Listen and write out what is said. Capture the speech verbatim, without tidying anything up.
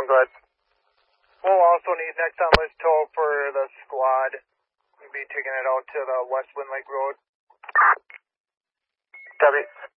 one, go ahead. We'll also need next on list tow for the squad. We'll be taking it out to the West Wind Lake Road. Copy.